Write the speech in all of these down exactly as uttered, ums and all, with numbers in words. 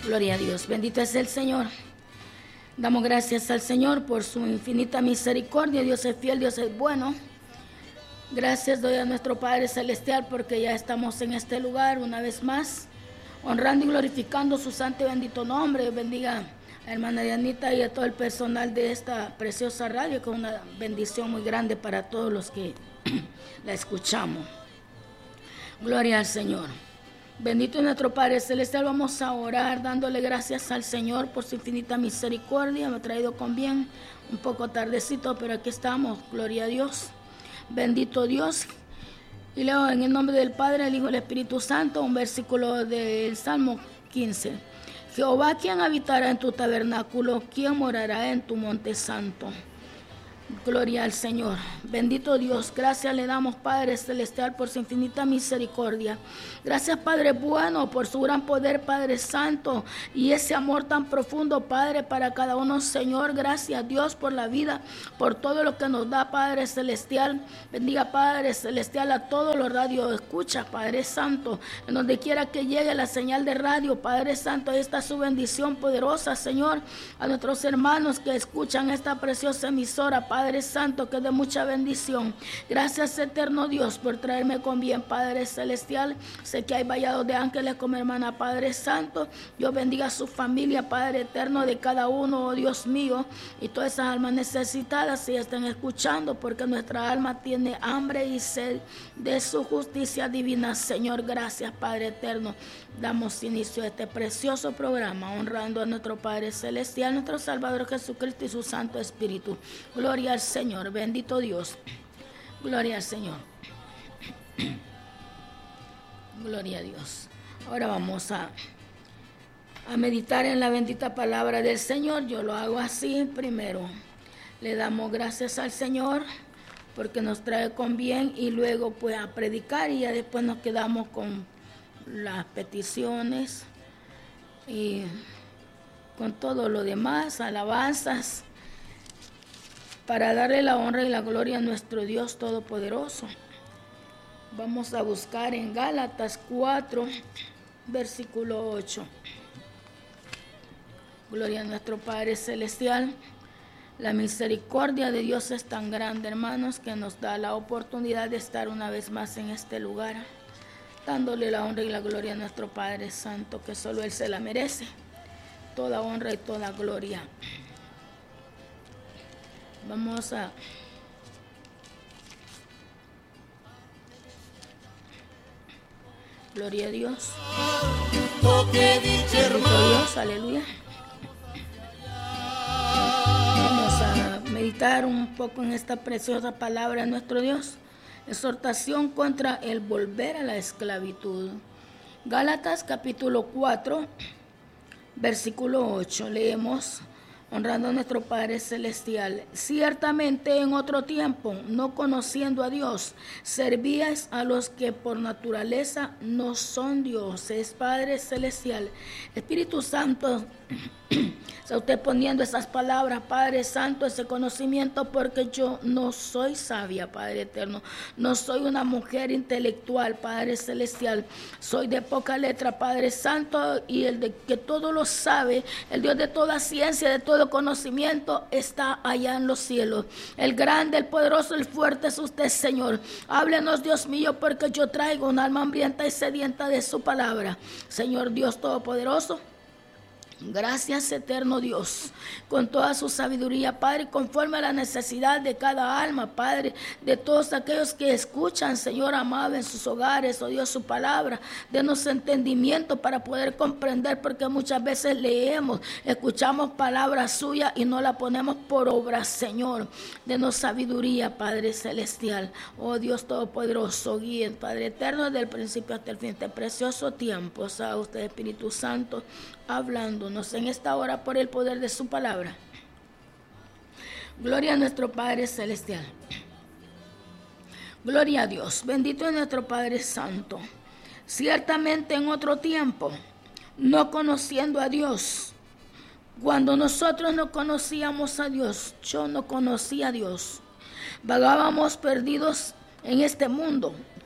Gloria a Dios. Bendito es el Señor. Damos gracias al Señor por su infinita misericordia. Dios es fiel, Dios es bueno. Gracias doy a nuestro Padre Celestial porque ya estamos en este lugar una vez más, honrando y glorificando su santo y bendito nombre. Dios bendiga a hermana Dianita y a todo el personal de esta preciosa radio, que es una bendición muy grande para todos los que la escuchamos. Gloria al Señor. Bendito es nuestro Padre Celestial. Vamos a orar dándole gracias al Señor por su infinita misericordia. Me ha traído con bien, un poco tardecito, pero aquí estamos. Gloria a Dios. Bendito Dios. Y leo en el nombre del Padre, el Hijo y el Espíritu Santo, un versículo del Salmo quince. Jehová, ¿quién habitará en tu tabernáculo? ¿Quién morará en tu monte santo? Gloria al Señor. Bendito Dios, gracias le damos, Padre Celestial, por su infinita misericordia. Gracias, Padre bueno, por su gran poder, Padre Santo, y ese amor tan profundo, Padre, para cada uno, Señor. Gracias, Dios, por la vida, por todo lo que nos da, Padre Celestial. Bendiga, Padre Celestial, a todos los radios escucha, Padre Santo, en donde quiera que llegue la señal de radio, Padre Santo, ahí está su bendición poderosa, Señor, a nuestros hermanos que escuchan esta preciosa emisora, Padre Padre Santo, que es de mucha bendición. Gracias, eterno Dios, por traerme con bien, Padre Celestial. Sé que hay vallados de ángeles como hermana, Padre Santo. Dios bendiga a su familia, Padre eterno, de cada uno, oh Dios mío, y todas esas almas necesitadas si están escuchando, porque nuestra alma tiene hambre y sed de su justicia divina. Señor, gracias, Padre eterno. Damos inicio a este precioso programa, honrando a nuestro Padre Celestial, nuestro Salvador Jesucristo y su Santo Espíritu. Gloria al Señor, bendito Dios. Gloria al Señor. Gloria a Dios. Ahora vamos a, a meditar en la bendita palabra del Señor. Yo lo hago así. Primero le damos gracias al Señor porque nos trae con bien, y luego pues a predicar, y ya después nos quedamos con las peticiones y con todo lo demás, alabanzas, para darle la honra y la gloria a nuestro Dios Todopoderoso. Vamos a buscar en Gálatas cuatro, versículo ocho. Gloria a nuestro Padre Celestial. La misericordia de Dios es tan grande, hermanos, que nos da la oportunidad de estar una vez más en este lugar, dándole la honra y la gloria a nuestro Padre Santo, que solo Él se la merece. Toda honra y toda gloria. Vamos a gloria a Dios. Dios, aleluya. Vamos a meditar un poco en esta preciosa palabra de nuestro Dios. Exhortación contra el volver a la esclavitud. Gálatas capítulo cuatro, versículo ocho. Leemos: honrando a nuestro Padre Celestial. Ciertamente en otro tiempo, no conociendo a Dios, servíais a los que por naturaleza no son dioses. Padre Celestial, Espíritu Santo, está usted poniendo esas palabras, Padre Santo, ese conocimiento, porque yo no soy sabia, Padre eterno. No soy una mujer intelectual, Padre Celestial. Soy de poca letra, Padre Santo, y el de que todo lo sabe, el Dios de toda ciencia, de todo conocimiento, está allá en los cielos. El grande, el poderoso, el fuerte es usted, Señor. Háblenos, Dios mío, porque yo traigo un alma hambrienta y sedienta de su palabra. Señor Dios Todopoderoso, gracias, eterno Dios, con toda su sabiduría, Padre, conforme a la necesidad de cada alma, Padre, de todos aquellos que escuchan, Señor amado, en sus hogares, oh Dios, su palabra. Denos entendimiento para poder comprender, porque muchas veces leemos, escuchamos palabras suyas y no la ponemos por obra, Señor. Denos sabiduría, Padre Celestial, oh Dios Todopoderoso, guíen, Padre eterno, desde el principio hasta el fin, este precioso tiempo. Sea usted, Espíritu Santo, hablándonos en esta hora por el poder de su palabra. Gloria a nuestro Padre Celestial. Gloria a Dios. Bendito es nuestro Padre Santo. Ciertamente en otro tiempo, no conociendo a Dios, cuando nosotros no conocíamos a Dios, yo no conocía a Dios, vagábamos perdidos en este mundo,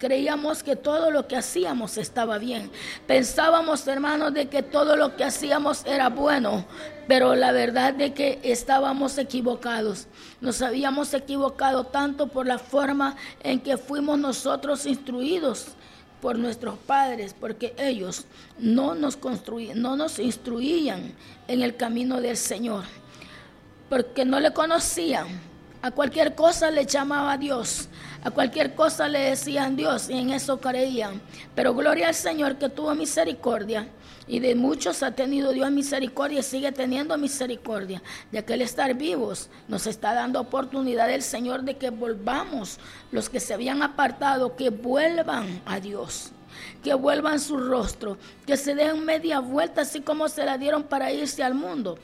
Creíamos que todo lo que hacíamos estaba bien. Pensábamos, hermanos, de que todo lo que hacíamos era bueno, pero la verdad de que estábamos equivocados. Nos habíamos equivocado tanto por la forma en que fuimos nosotros instruidos por nuestros padres, porque ellos no nos construían, no nos instruían en el camino del Señor, porque no le conocían. A cualquier cosa le llamaba a Dios, a cualquier cosa le decían Dios, y en eso creían. Pero gloria al Señor que tuvo misericordia, y de muchos ha tenido Dios misericordia y sigue teniendo misericordia, ya que el estar vivos nos está dando oportunidad el Señor de que volvamos, los que se habían apartado, que vuelvan a Dios, que vuelvan su rostro, que se den media vuelta así como se la dieron para irse al mundo.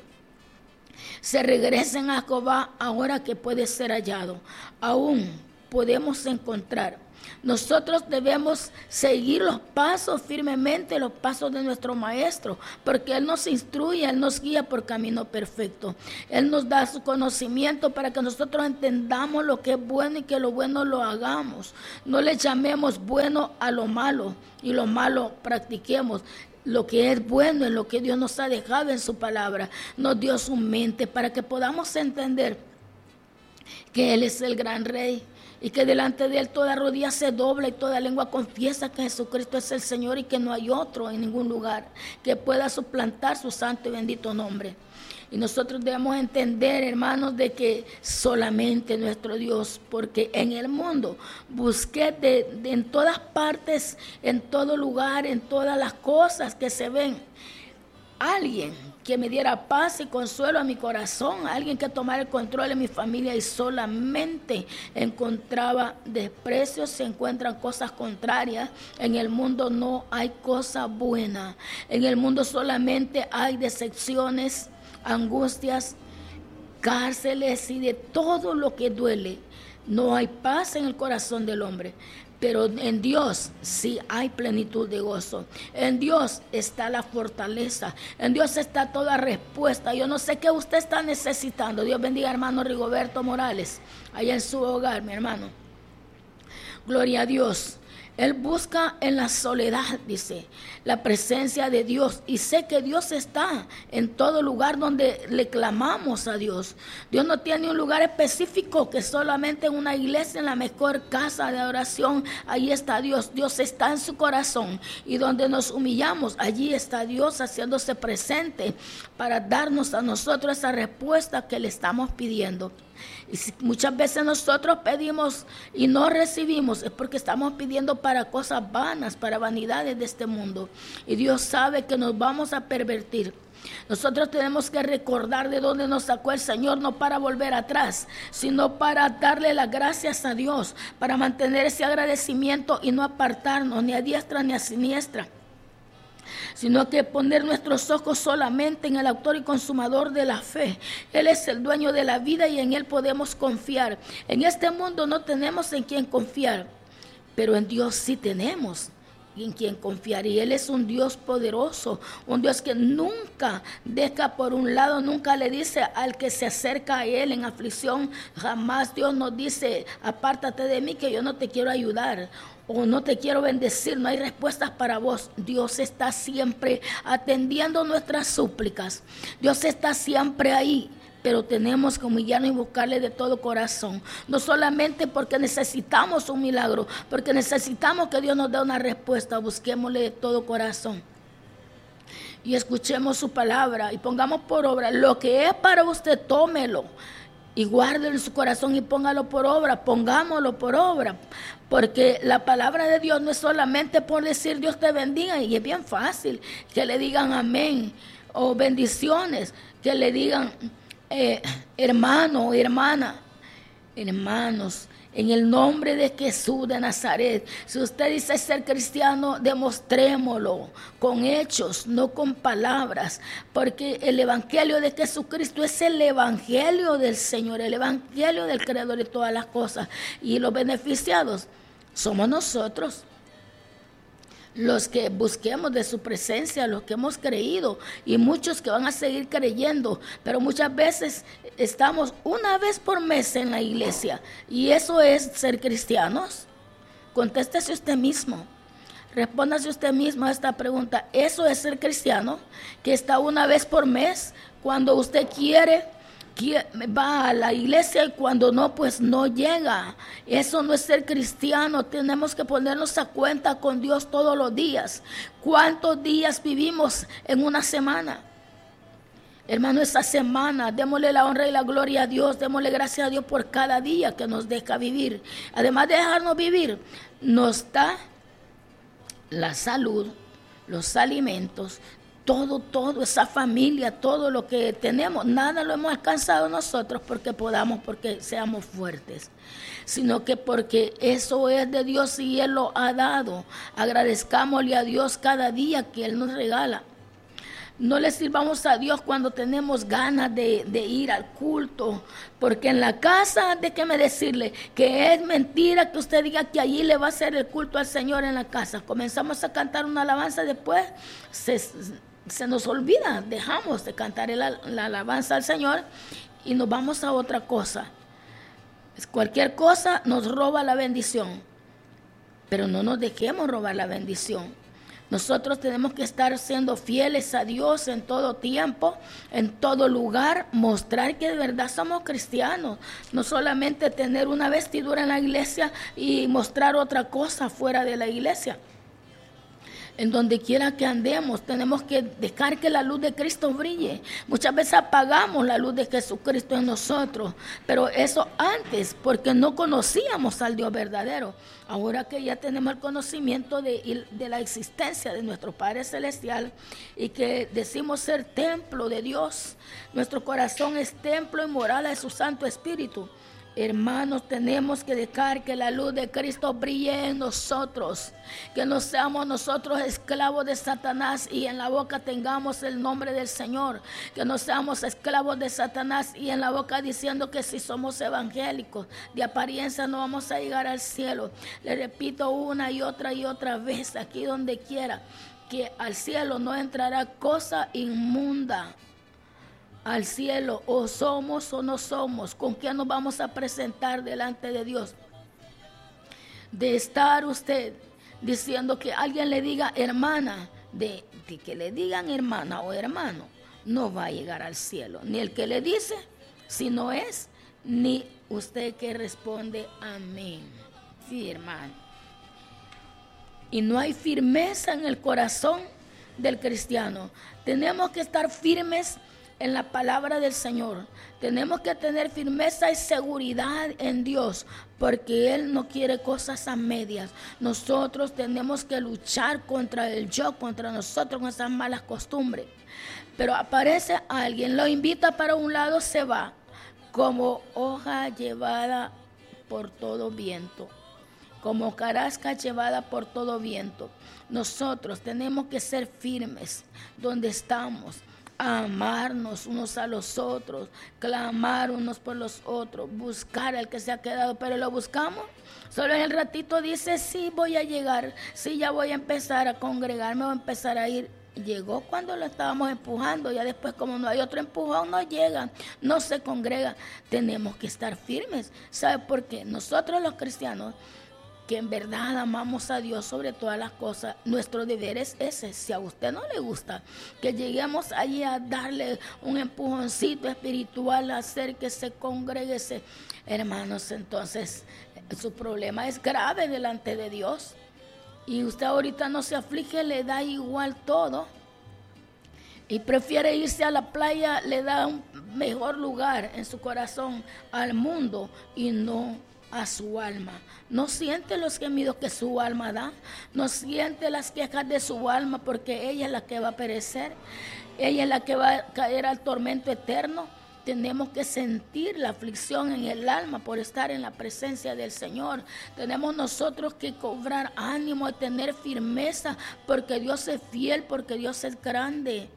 Se regresen a Jehová ahora que puede ser hallado. Aún podemos encontrar. Nosotros debemos seguir los pasos firmemente, los pasos de nuestro Maestro, porque Él nos instruye, Él nos guía por camino perfecto. Él nos da su conocimiento para que nosotros entendamos lo que es bueno y que lo bueno lo hagamos. No le llamemos bueno a lo malo y lo malo practiquemos. Lo que es bueno es lo que Dios nos ha dejado en su palabra. Nos dio su mente para que podamos entender que Él es el gran Rey y que delante de Él toda rodilla se dobla y toda lengua confiesa que Jesucristo es el Señor y que no hay otro en ningún lugar que pueda suplantar su santo y bendito nombre. Y nosotros debemos entender, hermanos, de que solamente nuestro Dios, porque en el mundo busqué de, de, en todas partes, en todo lugar, en todas las cosas que se ven, alguien que me diera paz y consuelo a mi corazón, alguien que tomara el control de mi familia, y solamente encontraba desprecios, se encuentran cosas contrarias. En el mundo no hay cosa buena, en el mundo solamente hay decepciones, angustias, cárceles y de todo lo que duele. No hay paz en el corazón del hombre, pero en Dios sí hay plenitud de gozo. En Dios está la fortaleza, en Dios está toda respuesta. Yo no sé qué usted está necesitando. Dios bendiga, hermano Rigoberto Morales, allá en su hogar, mi hermano. Gloria a Dios. Él busca en la soledad, dice, la presencia de Dios. Y sé que Dios está en todo lugar donde le clamamos a Dios. Dios no tiene un lugar específico que solamente en una iglesia, en la mejor casa de oración, ahí está Dios. Dios está en su corazón. Y donde nos humillamos, allí está Dios haciéndose presente para darnos a nosotros esa respuesta que le estamos pidiendo. Y si muchas veces nosotros pedimos y no recibimos, es porque estamos pidiendo para cosas vanas, para vanidades de este mundo. Y Dios sabe que nos vamos a pervertir. Nosotros tenemos que recordar de dónde nos sacó el Señor, no para volver atrás, sino para darle las gracias a Dios, para mantener ese agradecimiento y no apartarnos ni a diestra ni a siniestra, sino que poner nuestros ojos solamente en el autor y consumador de la fe. Él es el dueño de la vida y en Él podemos confiar. En este mundo no tenemos en quién confiar, pero en Dios sí tenemos en quien confiar. Y Él es un Dios poderoso, un Dios que nunca deja por un lado, nunca le dice al que se acerca a Él en aflicción, jamás Dios nos dice, apártate de mí que yo no te quiero ayudar, o no te quiero bendecir, no hay respuestas para vos. Dios está siempre atendiendo nuestras súplicas. Dios está siempre ahí, pero tenemos que humillarnos y buscarle de todo corazón. No solamente porque necesitamos un milagro, porque necesitamos que Dios nos dé una respuesta. Busquémosle de todo corazón y escuchemos su palabra y pongamos por obra lo que es para usted. Tómelo y guárdelo en su corazón y póngalo por obra, pongámoslo por obra, porque la palabra de Dios no es solamente por decir Dios te bendiga, y es bien fácil que le digan amén o bendiciones, que le digan eh, hermano o hermana. Hermanos, en el nombre de Jesús de Nazaret, si usted dice ser cristiano, demostrémoslo con hechos, no con palabras, porque el evangelio de Jesucristo es el evangelio del Señor, el evangelio del Creador de todas las cosas, y los beneficiados somos nosotros, los que busquemos de su presencia, los que hemos creído, y muchos que van a seguir creyendo, pero muchas veces estamos una vez por mes en la iglesia, y eso es ser cristianos. Contéstese usted mismo. Respóndase usted mismo a esta pregunta. ¿Eso es ser cristiano? Que está una vez por mes, cuando usted quiere, quiere, va a la iglesia y cuando no, pues no llega. Eso no es ser cristiano. Tenemos que ponernos a cuenta con Dios todos los días. ¿Cuántos días vivimos en una semana? Hermano, esta semana, démosle la honra y la gloria a Dios, démosle gracias a Dios por cada día que nos deja vivir. Además de dejarnos vivir, nos da la salud, los alimentos, todo, todo, esa familia, todo lo que tenemos. Nada lo hemos alcanzado nosotros porque podamos, porque seamos fuertes, sino que porque eso es de Dios y Él lo ha dado. Agradezcámosle a Dios cada día que Él nos regala. No le sirvamos a Dios cuando tenemos ganas de, de ir al culto, porque en la casa, déjeme decirle que es mentira que usted diga que allí le va a hacer el culto al Señor en la casa. Comenzamos a cantar una alabanza, después se, se nos olvida, dejamos de cantar el, la alabanza al Señor y nos vamos a otra cosa. Cualquier cosa nos roba la bendición, pero no nos dejemos robar la bendición. Nosotros tenemos que estar siendo fieles a Dios en todo tiempo, en todo lugar, mostrar que de verdad somos cristianos. No solamente tener una vestidura en la iglesia y mostrar otra cosa fuera de la iglesia. En donde quiera que andemos, tenemos que dejar que la luz de Cristo brille. Muchas veces apagamos la luz de Jesucristo en nosotros, pero eso antes, porque no conocíamos al Dios verdadero. Ahora que ya tenemos el conocimiento de, de la existencia de nuestro Padre Celestial y que decimos ser templo de Dios, nuestro corazón es templo y morada de su Santo Espíritu. Hermanos, tenemos que dejar que la luz de Cristo brille en nosotros, que no seamos nosotros esclavos de Satanás y en la boca tengamos el nombre del Señor, que no seamos esclavos de Satanás y en la boca diciendo que si somos evangélicos, de apariencia no vamos a llegar al cielo. Le repito una y otra y otra vez, aquí donde quiera, que al cielo no entrará cosa inmunda. Al cielo, o somos o no somos, ¿con qué nos vamos a presentar delante de Dios? De estar usted diciendo que alguien le diga hermana, de, de que le digan hermana o hermano, no va a llegar al cielo. Ni el que le dice, si no es, ni usted que responde amén. Sí, hermano. Y no hay firmeza en el corazón del cristiano. Tenemos que estar firmes en la palabra del Señor. Tenemos que tener firmeza y seguridad en Dios, porque Él no quiere cosas a medias. Nosotros tenemos que luchar contra el yo, contra nosotros con esas malas costumbres. Pero aparece alguien, lo invita para un lado, se va, como hoja llevada por todo viento, como carasca llevada por todo viento. Nosotros tenemos que ser firmes donde estamos, amarnos unos a los otros, clamar unos por los otros, buscar al que se ha quedado, pero lo buscamos. Solo en el ratito dice, sí voy a llegar, sí ya voy a empezar a congregarme, voy a empezar a ir. Llegó cuando lo estábamos empujando, ya después como no hay otro empujón, no llega, no se congrega. Tenemos que estar firmes. ¿Sabe por qué? Nosotros los cristianos, que en verdad amamos a Dios sobre todas las cosas, nuestro deber es ese. Si a usted no le gusta que lleguemos allí a darle un empujoncito espiritual, a hacer que se congregue, se, hermanos, entonces su problema es grave delante de Dios. Y usted ahorita no se aflige, le da igual todo. Y prefiere irse a la playa, le da un mejor lugar en su corazón al mundo y no a su alma. No siente los gemidos que su alma da, no siente las quejas de su alma, porque ella es la que va a perecer, ella es la que va a caer al tormento eterno. Tenemos que sentir la aflicción en el alma por estar en la presencia del Señor. Tenemos nosotros que cobrar ánimo y tener firmeza, porque Dios es fiel, porque Dios es grande.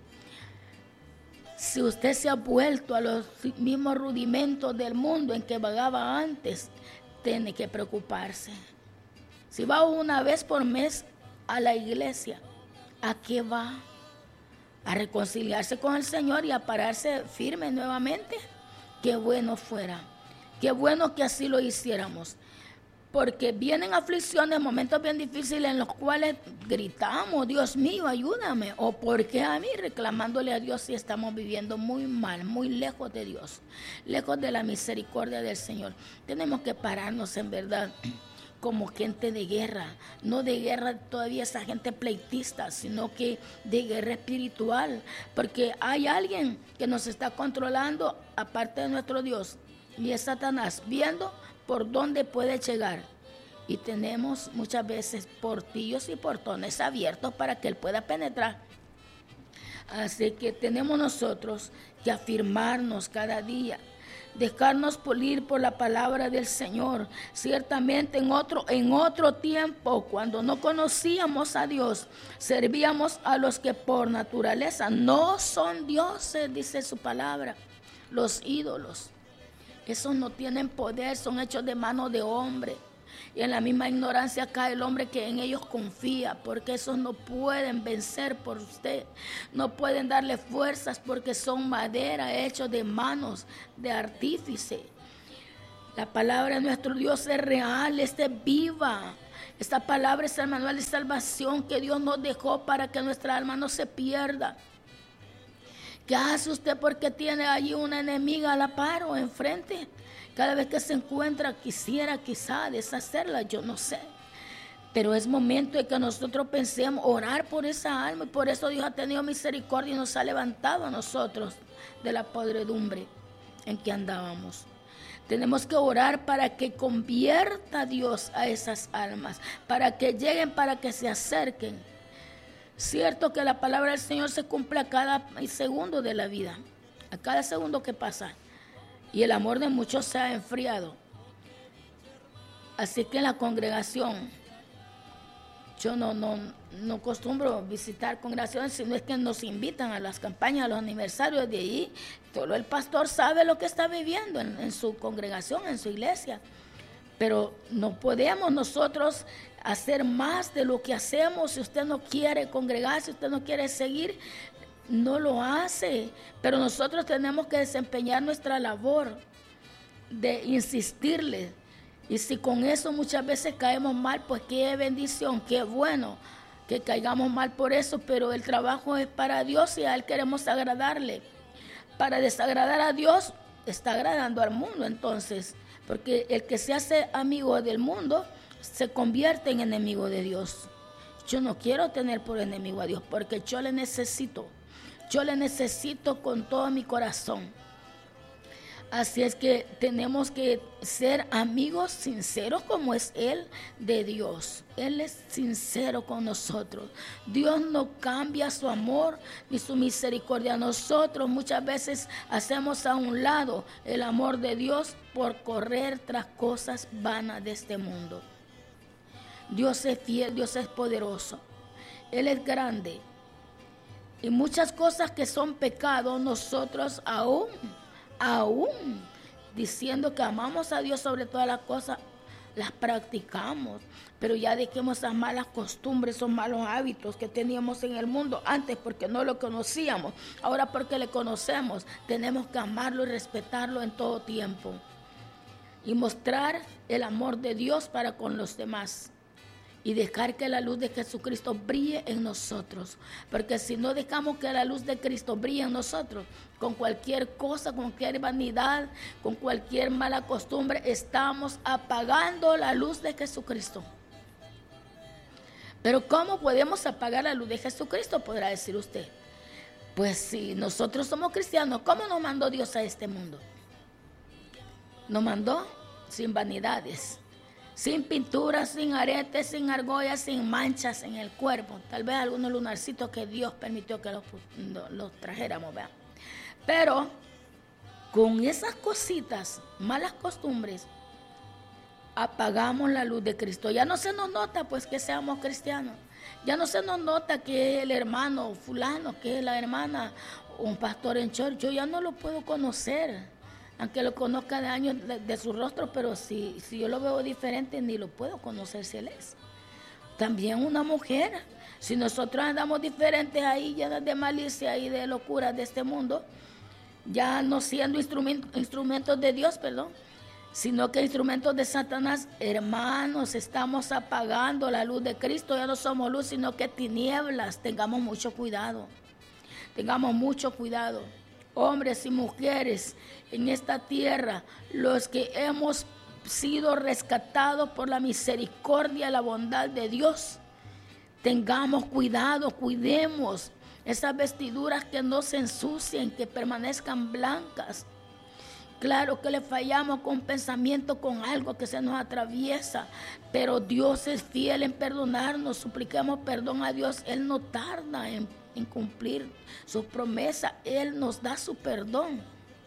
Si usted se ha vuelto a los mismos rudimentos del mundo en que vagaba antes, tiene que preocuparse. Si va una vez por mes a la iglesia, ¿a qué va? A reconciliarse con el Señor y a pararse firme nuevamente. Qué bueno fuera, qué bueno que así lo hiciéramos. porque vienen aflicciones, momentos bien difíciles en los cuales gritamos, Dios mío, ayúdame, o porque a mí, reclamándole a Dios si estamos viviendo muy mal, muy lejos de Dios, lejos de la misericordia del Señor. Tenemos que pararnos en verdad como gente de guerra, no de guerra todavía esa gente pleitista, sino que de guerra espiritual, porque hay alguien que nos está controlando aparte de nuestro Dios, y es Satanás, viendo por dónde puede llegar. Y tenemos muchas veces portillos y portones abiertos para que él pueda penetrar. Así que tenemos nosotros que afirmarnos cada día, dejarnos pulir por la palabra del Señor. Ciertamente en otro, en otro tiempo, cuando no conocíamos a Dios, servíamos a los que por naturaleza no son dioses, dice su palabra, los ídolos. Esos no tienen poder, son hechos de mano de hombre. Y en la misma ignorancia cae el hombre que en ellos confía, porque esos no pueden vencer por usted. No pueden darle fuerzas porque son madera hechos de manos de artífice. La palabra de nuestro Dios es real, es viva. Esta palabra es el manual de salvación que Dios nos dejó para que nuestra alma no se pierda. ¿Qué hace usted porque tiene allí una enemiga a la par o enfrente? Cada vez que se encuentra quisiera quizá deshacerla, yo no sé. Pero es momento de que nosotros pensemos orar por esa alma. Y por eso Dios ha tenido misericordia y nos ha levantado a nosotros de la podredumbre en que andábamos. Tenemos que orar para que convierta a Dios a esas almas, para que lleguen, para que se acerquen. Cierto que la palabra del Señor se cumple a cada segundo de la vida, a cada segundo que pasa. Y el amor de muchos se ha enfriado. Así que en la congregación, yo no, no, no acostumbro visitar congregaciones, sino es que nos invitan a las campañas, a los aniversarios de ahí. Todo el pastor sabe lo que está viviendo en, en su congregación, en su iglesia. Pero no podemos nosotros hacer más de lo que hacemos. Si usted no quiere congregarse, si usted no quiere seguir, no lo hace. Pero nosotros tenemos que desempeñar nuestra labor de insistirle. Y si con eso muchas veces caemos mal, pues qué bendición, qué bueno que caigamos mal por eso. Pero el trabajo es para Dios y a Él queremos agradarle. Para desagradar a Dios, está agradando al mundo entonces. Porque el que se hace amigo del mundo se convierte en enemigo de Dios. Yo no quiero tener por enemigo a Dios porque yo le necesito. Yo le necesito con todo mi corazón. Así es que tenemos que ser amigos sinceros como es Él de Dios. Él es sincero con nosotros. Dios no cambia su amor ni su misericordia. Nosotros muchas veces hacemos a un lado el amor de Dios por correr tras cosas vanas de este mundo. Dios es fiel, Dios es poderoso. Él es grande. Y muchas cosas que son pecados nosotros aún... Aún diciendo que amamos a Dios sobre todas las cosas, las practicamos. Pero ya dejemos esas malas costumbres, esos malos hábitos que teníamos en el mundo antes porque no lo conocíamos. Ahora porque le conocemos, tenemos que amarlo y respetarlo en todo tiempo. Y mostrar el amor de Dios para con los demás. Y dejar que la luz de Jesucristo brille en nosotros. Porque si no dejamos que la luz de Cristo brille en nosotros, con cualquier cosa, con cualquier vanidad, con cualquier mala costumbre, estamos apagando la luz de Jesucristo. Pero ¿cómo podemos apagar la luz de Jesucristo? Podrá decir usted. Pues si nosotros somos cristianos, ¿cómo nos mandó Dios a este mundo? Nos mandó sin vanidades. Sin pinturas, sin aretes, sin argollas, sin manchas en el cuerpo. Tal vez algunos lunarcitos que Dios permitió que los, los trajéramos, ¿verdad? Pero con esas cositas, malas costumbres, apagamos la luz de Cristo. Ya no se nos nota pues que seamos cristianos. Ya no se nos nota que es el hermano fulano, que es la hermana, un pastor en church. Yo ya no lo puedo conocer. Aunque lo conozca de años de, de su rostro, pero si, si yo lo veo diferente, ni lo puedo conocer si él es. También una mujer, si nosotros andamos diferentes ahí, llenas de malicia y de locura de este mundo, ya no siendo instrumento, instrumentos de Dios, perdón, sino que instrumentos de Satanás. Hermanos, estamos apagando la luz de Cristo, ya no somos luz, sino que tinieblas. Tengamos mucho cuidado, tengamos mucho cuidado. Hombres y mujeres en esta tierra, los que hemos sido rescatados por la misericordia y la bondad de Dios, tengamos cuidado, cuidemos esas vestiduras, que no se ensucien, que permanezcan blancas. Claro que le fallamos con pensamiento, con algo que se nos atraviesa, pero Dios es fiel en perdonarnos. Supliquemos perdón a Dios. Él no tarda en, en cumplir su promesa. Él nos da su perdón.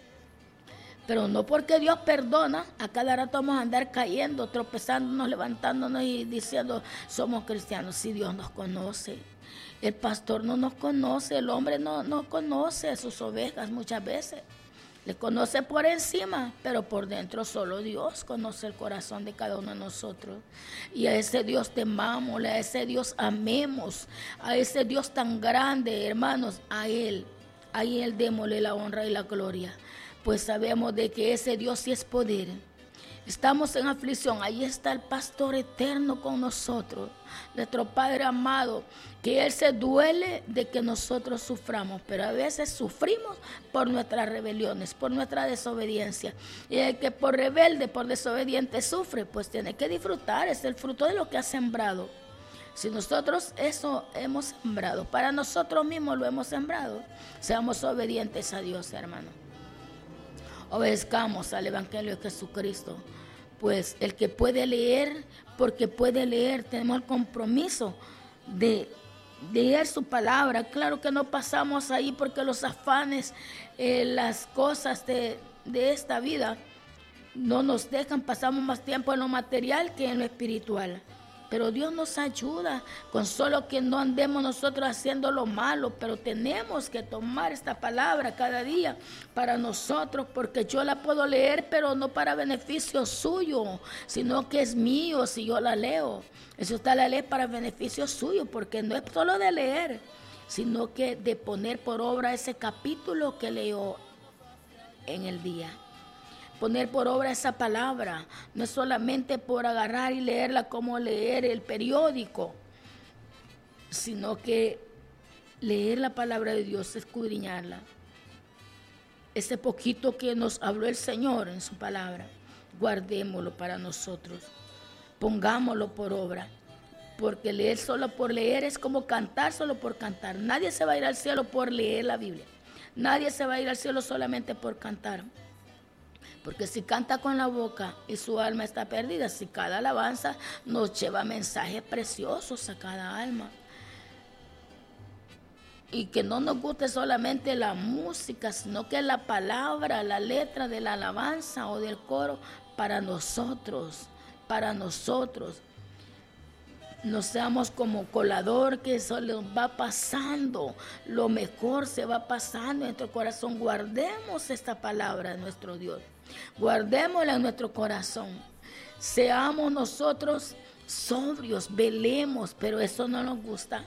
Pero no porque Dios perdona, a cada rato vamos a andar cayendo, tropezándonos, levantándonos y diciendo somos cristianos. Si Dios nos conoce, el pastor no nos conoce, el hombre no, no conoce a sus ovejas muchas veces. Le conoce por encima, pero por dentro solo Dios conoce el corazón de cada uno de nosotros. Y a ese Dios temamos, a ese Dios amemos, a ese Dios tan grande, hermanos, a Él, a Él démosle la honra y la gloria. Pues sabemos de que ese Dios sí es poder. Estamos en aflicción, ahí está el pastor eterno con nosotros, nuestro Padre amado, que Él se duele de que nosotros suframos, pero a veces sufrimos por nuestras rebeliones, por nuestra desobediencia. Y el que por rebelde, por desobediente sufre, pues tiene que disfrutar, es el fruto de lo que ha sembrado. Si nosotros eso hemos sembrado, para nosotros mismos lo hemos sembrado, seamos obedientes a Dios, hermano. Obedezcamos al Evangelio de Jesucristo. Pues el que puede leer, porque puede leer, tenemos el compromiso de, de leer su palabra. Claro que no pasamos ahí porque los afanes, eh, las cosas de, de esta vida no nos dejan, pasamos más tiempo en lo material que en lo espiritual. Pero Dios nos ayuda con solo que no andemos nosotros haciendo lo malo, pero tenemos que tomar esta palabra cada día para nosotros, porque yo la puedo leer, pero no para beneficio suyo, sino que es mío si yo la leo. Eso está la ley para beneficio suyo, porque no es solo de leer, sino que de poner por obra ese capítulo que leyó en el día. Poner por obra esa palabra, no es solamente por agarrar y leerla como leer el periódico, sino que leer la palabra de Dios, escudriñarla. Ese poquito que nos habló el Señor en su palabra, guardémoslo para nosotros, pongámoslo por obra, porque leer solo por leer es como cantar solo por cantar. Nadie se va a ir al cielo por leer la Biblia, nadie se va a ir al cielo solamente por cantar. Porque si canta con la boca y su alma está perdida, si cada alabanza nos lleva mensajes preciosos a cada alma. Y que no nos guste solamente la música, sino que la palabra, la letra de la alabanza o del coro para nosotros, para nosotros. No seamos como colador que eso le va pasando, lo mejor se va pasando en nuestro corazón. Guardemos esta palabra de nuestro Dios, guardémosla en nuestro corazón. Seamos nosotros sobrios, velemos, pero eso no nos gusta.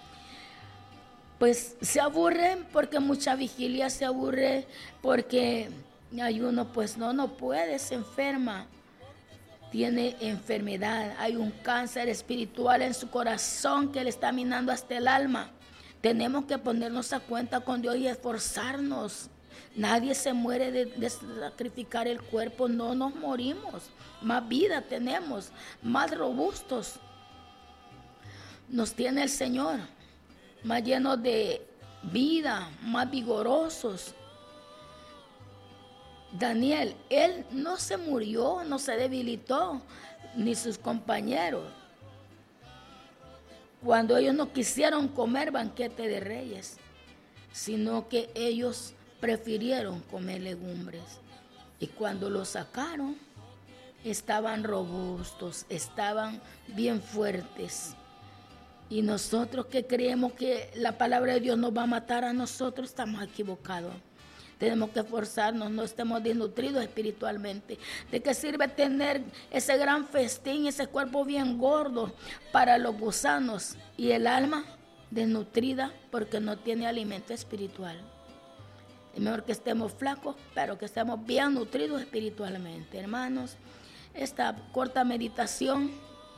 Pues se aburren porque mucha vigilia, se aburre porque ayuno, pues no, no puede, se enferma. Tiene enfermedad, hay un cáncer espiritual en su corazón que le está minando hasta el alma. Tenemos que ponernos a cuenta con Dios y esforzarnos. Nadie se muere de, de sacrificar el cuerpo, no nos morimos. Más vida tenemos, más robustos nos tiene el Señor, más llenos de vida, más vigorosos. Daniel, él no se murió, no se debilitó, ni sus compañeros, cuando ellos no quisieron comer banquete de reyes, sino que ellos prefirieron comer legumbres. Y cuando los sacaron, estaban robustos, estaban bien fuertes. Y nosotros que creemos que la palabra de Dios nos va a matar a nosotros, estamos equivocados. Tenemos que esforzarnos, no estemos desnutridos espiritualmente. ¿De qué sirve tener ese gran festín, ese cuerpo bien gordo para los gusanos y el alma desnutrida porque no tiene alimento espiritual? Es mejor que estemos flacos, pero que estemos bien nutridos espiritualmente. Hermanos, esta corta meditación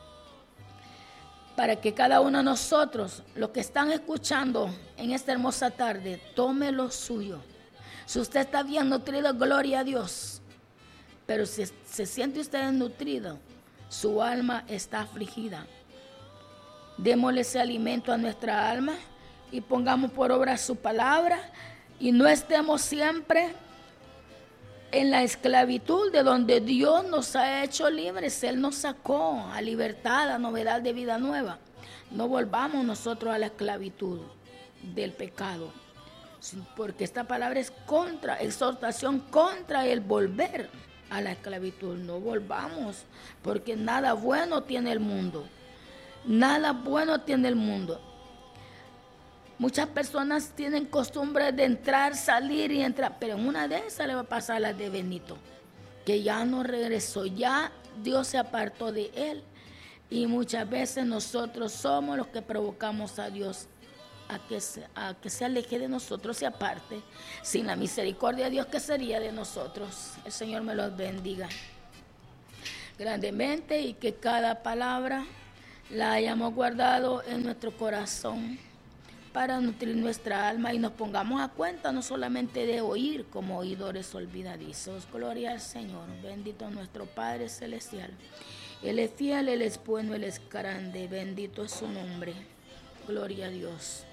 para que cada uno de nosotros, los que están escuchando en esta hermosa tarde, tome lo suyo. Si usted está bien nutrido, gloria a Dios. Pero si se siente usted desnutrido, su alma está afligida. Démosle ese alimento a nuestra alma y pongamos por obra su palabra y no estemos siempre en la esclavitud de donde Dios nos ha hecho libres. Él nos sacó a libertad, a novedad de vida nueva. No volvamos nosotros a la esclavitud del pecado, porque esta palabra es contra, exhortación contra el volver a la esclavitud. No volvamos, porque nada bueno tiene el mundo. Nada bueno tiene el mundo. Muchas personas tienen costumbre de entrar, salir y entrar, pero en una de esas le va a pasar a la de Benito, que ya no regresó, ya Dios se apartó de él. Y muchas veces nosotros somos los que provocamos a Dios a que se, a que se aleje de nosotros, se aparte. Sin la misericordia de Dios, ¿qué sería de nosotros? El Señor me los bendiga grandemente y que cada palabra la hayamos guardado en nuestro corazón para nutrir nuestra alma y nos pongamos a cuenta no solamente de oír como oidores olvidadizos. Gloria al Señor, bendito nuestro Padre Celestial. Él es fiel, Él es bueno, Él es grande, bendito es su nombre. Gloria a Dios.